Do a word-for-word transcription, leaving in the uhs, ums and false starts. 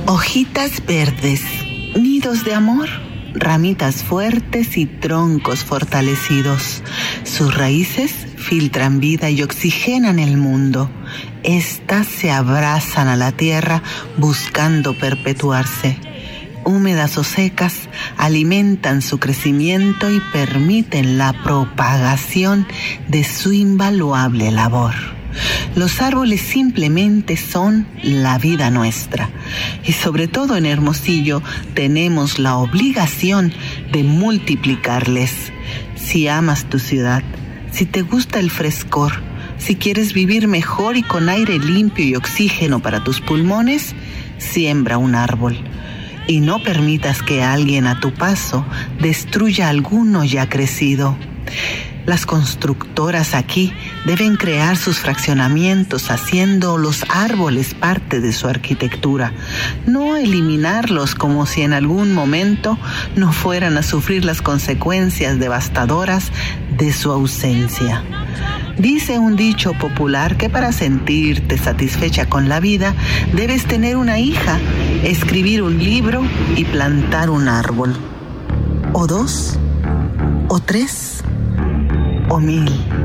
Hojitas verdes, nidos de amor, ramitas fuertes y troncos fortalecidos. Sus raíces filtran vida y oxigenan el mundo. Estas se abrazan a la tierra buscando perpetuarse. Húmedas o secas, alimentan su crecimiento y permiten la propagación de su invaluable labor. Los árboles simplemente son la vida nuestra. Y sobre todo en Hermosillo tenemos la obligación de multiplicarles. Si amas tu ciudad, si te gusta el frescor, si quieres vivir mejor y con aire limpio y oxígeno para tus pulmones, siembra un árbol. Y no permitas que alguien a tu paso destruya alguno ya crecido. Las constructoras aquí deben crear sus fraccionamientos haciendo los árboles parte de su arquitectura, no eliminarlos como si en algún momento no fueran a sufrir las consecuencias devastadoras de su ausencia. Dice un dicho popular que para sentirte satisfecha con la vida debes tener una hija, escribir un libro y plantar un árbol. O dos, o tres, o mil.